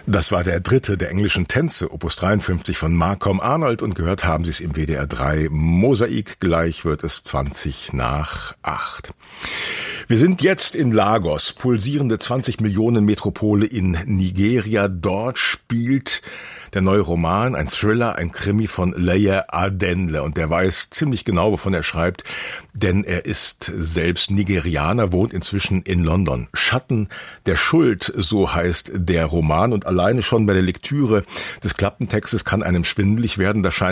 Das war der dritte der englischen Tänze, Opus 53 von Malcolm Arnold, und gehört haben Sie es im WDR 3 Mosaik. Gleich wird es 7:20. Wir sind jetzt in Lagos, pulsierende 20 Millionen Metropole in Nigeria. Dort spielt der neue Roman, ein Thriller, ein Krimi von Leia Adenle. Und der weiß ziemlich genau, wovon er schreibt, denn er ist selbst Nigerianer, wohnt inzwischen in London. Schatten der Schuld, so heißt der Roman. Und alleine schon bei der Lektüre des Klappentextes kann einem schwindelig werden. Da scheint